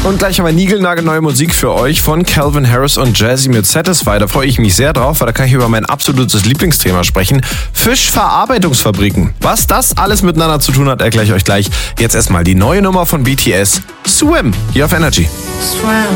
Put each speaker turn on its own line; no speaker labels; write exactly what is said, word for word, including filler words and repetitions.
Und gleich haben wir niegelnagelneue Musik für euch von Calvin Harris und Jazzy mit Satisfy. Da freue ich mich sehr drauf, weil da kann ich über mein absolutes Lieblingsthema sprechen. Fischverarbeitungsfabriken. Was das alles miteinander zu tun hat, erkläre ich euch gleich. Jetzt erstmal die neue Nummer von B T S, Swim, hier auf Energy.
Swim.